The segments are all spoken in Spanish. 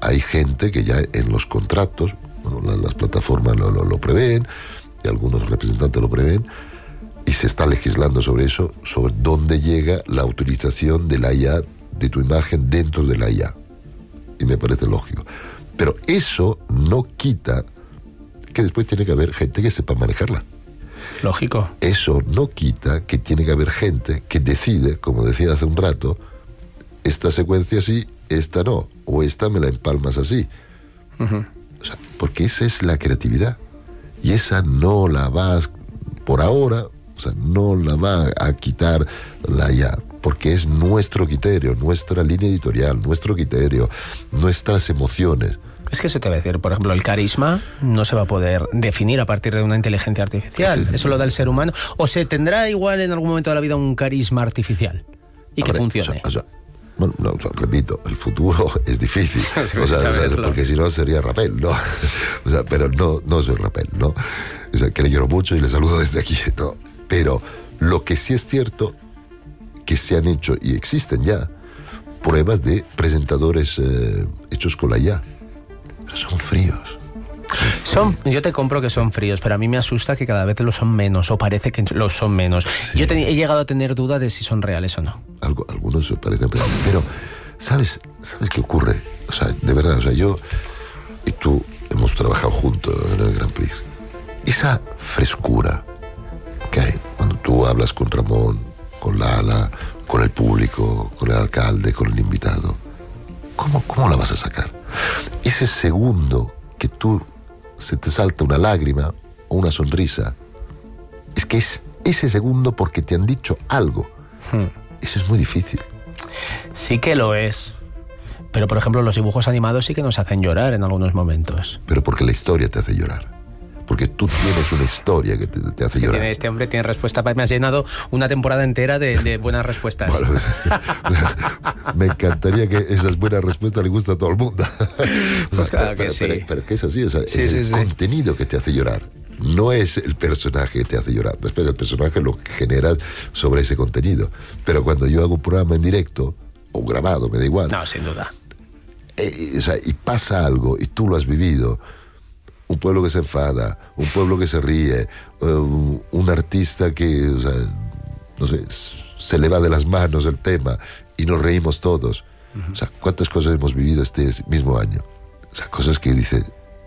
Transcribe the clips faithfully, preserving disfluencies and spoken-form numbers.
hay gente que ya en los contratos, bueno, la, las plataformas lo, lo, lo prevén, y algunos representantes lo prevén, y se está legislando sobre eso, sobre dónde llega la utilización de la I A, de tu imagen dentro de la I A. Y me parece lógico. Pero eso no quita que después tiene que haber gente que sepa manejarla. Lógico. Eso no quita que tiene que haber gente que decide, como decía hace un rato, esta secuencia sí, esta no, o esta me la empalmas así. Uh-huh. O sea, porque esa es la creatividad. Y esa no la vas, por ahora, o sea, no la va a quitar la I A, porque es nuestro criterio, nuestra línea editorial, nuestro criterio, nuestras emociones. Es que eso te va a decir, por ejemplo, el carisma no se va a poder definir a partir de una inteligencia artificial. Eso lo da el ser humano. O se tendrá igual en algún momento de la vida un carisma artificial y que funcione. O sea, o sea, bueno, no, repito, el futuro es difícil. Sí, o sea, porque si no sería Rapel, ¿no? O sea, pero no, no soy Rapel, ¿no? O sea, que le quiero mucho y le saludo desde aquí, ¿no? Pero lo que sí es cierto, que se han hecho y existen ya pruebas de presentadores eh, hechos con la I A. Son fríos. Son, yo te compro que son fríos, pero a mí me asusta que cada vez lo son menos, o parece que lo son menos. Sí. Yo te, he llegado a tener duda de si son reales o no. Algo, algunos parecen reales, pero ¿sabes, ¿sabes qué ocurre? O sea, de verdad, o sea, yo y tú hemos trabajado juntos en el Grand Prix. Esa frescura que hay cuando tú hablas con Ramón, con Lala, con el público, con el alcalde, con el invitado, ¿cómo, cómo la vas a sacar? Ese segundo que tú se te salta una lágrima o una sonrisa, es que es ese segundo porque te han dicho algo. Hmm. Eso es muy difícil. Sí que lo es. Pero, por ejemplo, los dibujos animados sí que nos hacen llorar en algunos momentos. Pero porque la historia te hace llorar. Porque tú tienes una historia que te, te hace es que llorar. Tiene, este hombre tiene respuesta. Me has llenado una temporada entera de, de buenas respuestas. Bueno, me encantaría que esas buenas respuestas le gustan a todo el mundo. Pues o sea, claro pero, que pero, sí. Pero, pero que es así, o sea, sí, es sí, el sí. contenido que te hace llorar. No es el personaje que te hace llorar. Después el personaje lo generas sobre ese contenido. Pero cuando yo hago un programa en directo, o grabado, me da igual. No, sin duda. Eh, o sea, y pasa algo, y tú lo has vivido. Un pueblo que se enfada, un pueblo que se ríe, uh, un artista que, o sea, no sé, se le va de las manos el tema y nos reímos todos. Uh-huh. O sea, ¿cuántas cosas hemos vivido este mismo año? O sea, cosas que dice,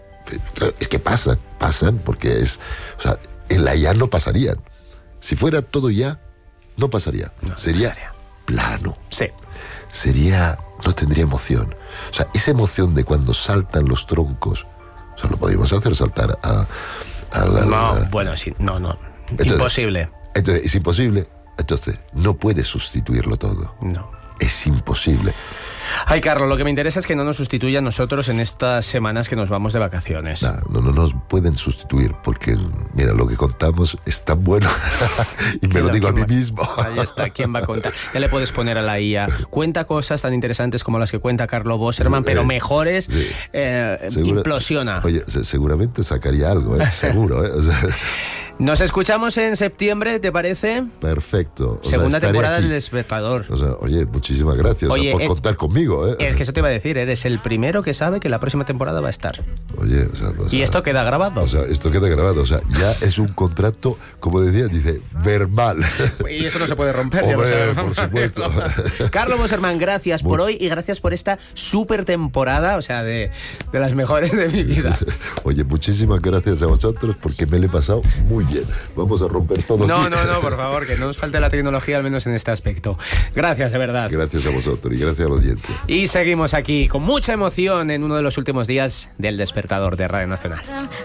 es que pasan, pasan porque es, o sea, en la I A no pasarían. Si fuera todo ya, no pasaría. No, sería no pasaría. Plano. Sí. Sería, no tendría emoción. O sea, esa emoción de cuando saltan los troncos, o sea, lo podríamos hacer saltar a, a la... No, a... bueno, sí, no, no. Entonces, imposible. Entonces, es imposible. Entonces, no puedes sustituirlo todo. No. Es imposible. Ay, Carlos, lo que me interesa es que no nos sustituya a nosotros en estas semanas que nos vamos de vacaciones. No, no, no nos pueden sustituir porque, mira, lo que contamos es tan bueno y me lo digo a mí mismo. Ahí está, ¿quién va a contar? Ya le puedes poner a la I A. Cuenta cosas tan interesantes como las que cuenta Carlos Boserman, pero mejores, sí. eh, Segura, implosiona. Oye, seguramente sacaría algo, ¿eh? Seguro, ¿eh? O sea, nos escuchamos en septiembre, ¿te parece? Perfecto. O Segunda sea, temporada del Despertador. O sea, oye, muchísimas gracias oye, o sea, por eh, contar conmigo. ¿eh? Es que eso te iba a decir, eres el primero que sabe que la próxima temporada va a estar. Oye, o sea, o sea, y esto queda grabado. O sea, esto queda grabado. O sea, ya es un contrato, como decía, dice, verbal. Y eso no se puede romper. Hombre, por supuesto. Carlos Boserman, gracias Muy... por hoy y gracias por esta súper temporada, o sea, de, de las mejores de mi vida. Oye, muchísimas gracias a vosotros porque me lo he pasado muy bien. Vamos a romper todo. No, aquí. no, no, por favor, que no nos falte la tecnología, al menos en este aspecto. Gracias, de verdad. Gracias a vosotros y gracias a la audiencia. Y seguimos aquí con mucha emoción en uno de los últimos días del Despertador de Radio Nacional.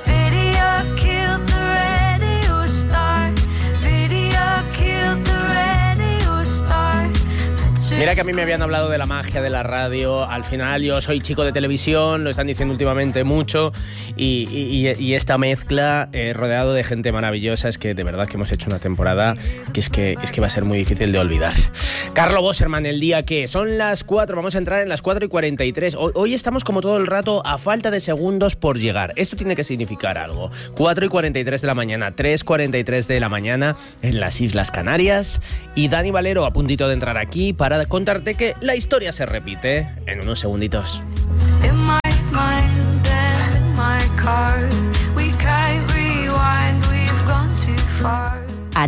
Mira que a mí me habían hablado de la magia de la radio. Al final yo soy chico de televisión, lo están diciendo últimamente mucho. Y, y, y esta mezcla, eh, rodeado de gente maravillosa, es que de verdad que hemos hecho una temporada que es que, es que va a ser muy difícil de olvidar. Carlos Boserman, el día que son las cuatro, vamos a entrar en las cuatro y cuarenta y tres. Hoy, hoy estamos como todo el rato a falta de segundos por llegar. Esto tiene que significar algo. cuatro y cuarenta y tres de la mañana, tres y cuarenta y tres de la mañana en las Islas Canarias. Y Dani Valero a puntito de entrar aquí para contarte que la historia se repite en unos segunditos.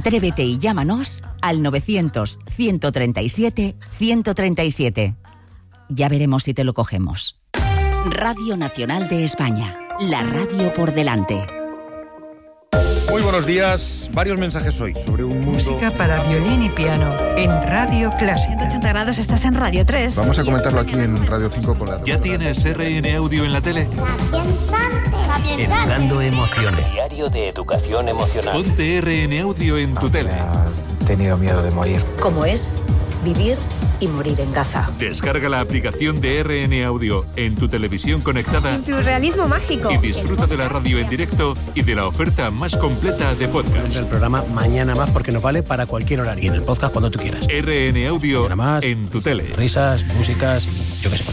Atrévete y llámanos al novecientos, ciento treinta y siete, ciento treinta y siete. Ya veremos si te lo cogemos. Radio Nacional de España. La radio por delante. Muy buenos días. Varios mensajes hoy sobre un mundo... Música para violín y piano en Radio Clásica. ciento ochenta grados, estás en Radio tres. Vamos a comentarlo aquí en Radio cinco con la... ¿Ya tienes R N Audio en la tele? Educando emociones. Diario de educación emocional. Ponte R N Audio en tu tele. He tenido miedo de morir. Como es vivir y morir en Gaza. Descarga la aplicación de R N Audio en tu televisión conectada. Tu realismo mágico. Y disfruta de la radio en directo y de la oferta más completa de podcast. El programa Mañana Más porque nos vale para cualquier horario. Y en el podcast cuando tú quieras. R N Audio más, en tu tele. Risas, músicas, yo qué sé.